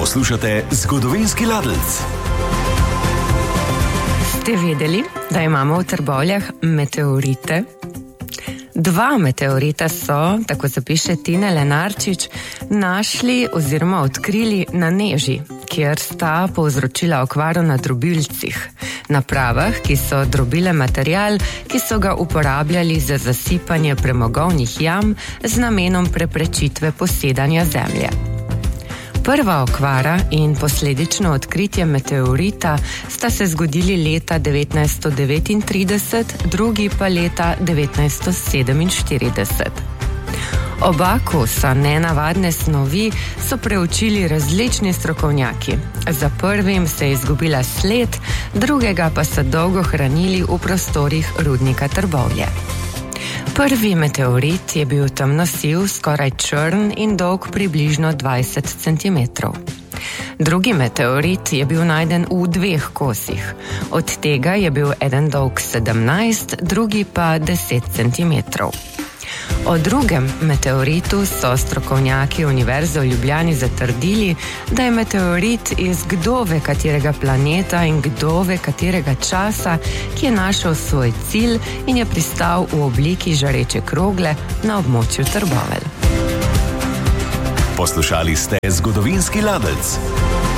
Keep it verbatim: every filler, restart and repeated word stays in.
Poslušate Zgodovinski Ladlc. Ste vedeli, da imamo v Trbovljah meteorite? Dva meteorita so, tako zapiše Tine Lenarčič, našli oziroma odkrili na Neži, kjer sta povzročila okvaro na drobilcih, napravah, ki so drobile material, ki so ga uporabljali za zasipanje premogovnih jam z namenom preprečitve posedanja zemlje. Prva okvara in posledično odkritje meteorita sta se zgodili leta devetnajststo devetintrideset, drugi pa leta devetnajststo sedeminštirideset. Oba kosa nenavadne snovi so preučili različni strokovnjaki. Za prvim se je izgubila sled, drugega pa so dolgo hranili v prostorih rudnika Trbovlje. Prvi meteorit je bil temnosiv, skoraj črn in dolg približno dvajset centimetrov. Drugi meteorit je bil najden v dveh kosih. Od tega je bil eden dolg sedemnajst, drugi pa deset centimetrov. O drugem meteoritu so strokovnjaki Univerze v Ljubljani zatrdili, da je meteorit iz kdo ve katerega planeta in kdo ve katerega časa, ki je našel svoj cilj in je pristal v obliki žareče krogle na območju Trbovelj. Poslušali ste Zgodovinski Ladlc.